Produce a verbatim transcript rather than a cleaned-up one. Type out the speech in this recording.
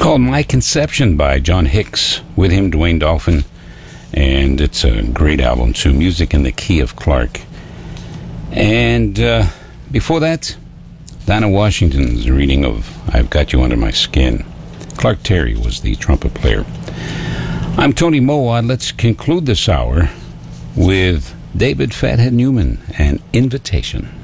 called My Conception by John Hicks. With him, Dwayne Dolphin. And it's a great album, too. Music in the Key of Clark. And uh, before that, Dinah Washington's reading of I've Got You Under My Skin. Clark Terry was the trumpet player. I'm Tony Mowat. Let's conclude this hour with David Fathead Newman and Invitation.